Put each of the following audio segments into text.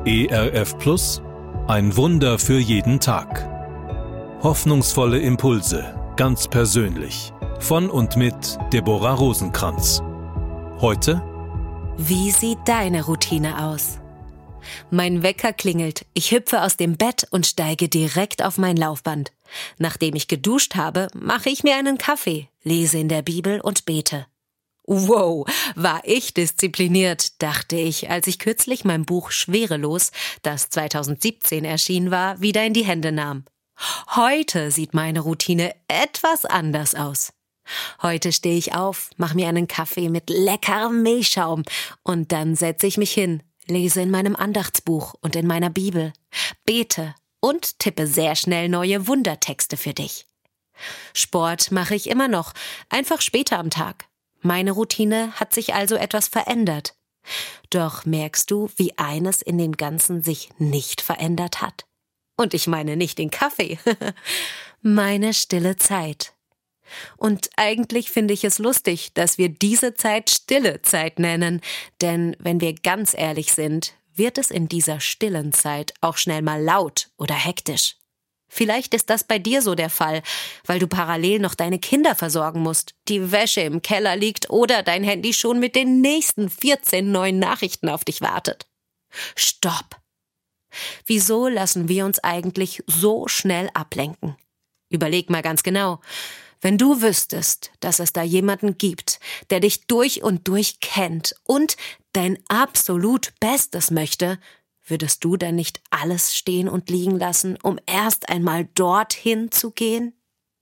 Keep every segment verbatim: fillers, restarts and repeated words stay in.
E R F Plus, ein Wunder für jeden Tag. Hoffnungsvolle Impulse, ganz persönlich. Von und mit Deborah Rosenkranz. Heute: Wie sieht deine Routine aus? Mein Wecker klingelt, ich hüpfe aus dem Bett und steige direkt auf mein Laufband. Nachdem ich geduscht habe, mache ich mir einen Kaffee, lese in der Bibel und bete. Wow, war ich diszipliniert, dachte ich, als ich kürzlich mein Buch Schwerelos, das zwanzig siebzehn erschienen war, wieder in die Hände nahm. Heute sieht meine Routine etwas anders aus. Heute stehe ich auf, mache mir einen Kaffee mit leckerem Milchschaum und dann setze ich mich hin, lese in meinem Andachtsbuch und in meiner Bibel, bete und tippe sehr schnell neue Wundertexte für dich. Sport mache ich immer noch, einfach später am Tag. Meine Routine hat sich also etwas verändert. Doch merkst du, wie eines in dem Ganzen sich nicht verändert hat? Und ich meine nicht den Kaffee. Meine stille Zeit. Und eigentlich finde ich es lustig, dass wir diese Zeit stille Zeit nennen. Denn wenn wir ganz ehrlich sind, wird es in dieser stillen Zeit auch schnell mal laut oder hektisch. Vielleicht ist das bei dir so der Fall, weil du parallel noch deine Kinder versorgen musst, die Wäsche im Keller liegt oder dein Handy schon mit den nächsten vierzehn neuen Nachrichten auf dich wartet. Stopp! Wieso lassen wir uns eigentlich so schnell ablenken? Überleg mal ganz genau. Wenn du wüsstest, dass es da jemanden gibt, der dich durch und durch kennt und dein absolut Bestes möchte, würdest du dann nicht alles stehen und liegen lassen, um erst einmal dorthin zu gehen?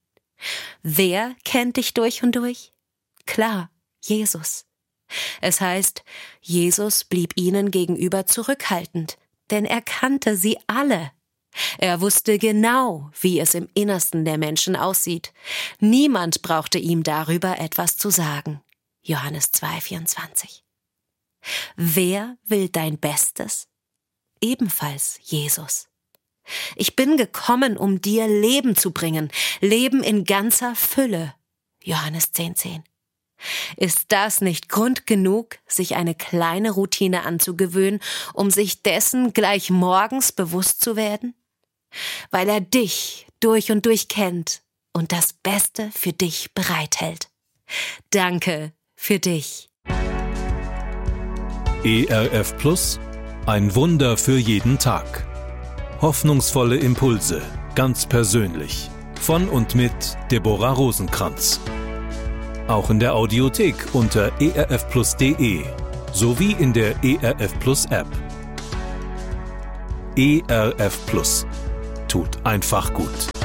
Wer kennt dich durch und durch? Klar, Jesus. Es heißt, Jesus blieb ihnen gegenüber zurückhaltend, denn er kannte sie alle. Er wusste genau, wie es im Innersten der Menschen aussieht. Niemand brauchte ihm darüber etwas zu sagen. Johannes zwei vierundzwanzig. Wer will dein Bestes? Ebenfalls Jesus. Ich bin gekommen, um dir Leben zu bringen, Leben in ganzer Fülle. Johannes zehn zehn. Ist das nicht Grund genug, sich eine kleine Routine anzugewöhnen, um sich dessen gleich morgens bewusst zu werden? Weil er dich durch und durch kennt und das Beste für dich bereithält. Danke für dich. E R F Plus, ein Wunder für jeden Tag. Hoffnungsvolle Impulse, ganz persönlich. Von und mit Deborah Rosenkranz. Auch in der Audiothek unter e r f plus punkt d e sowie in der E R F Plus App. E R F Plus. Tut einfach gut.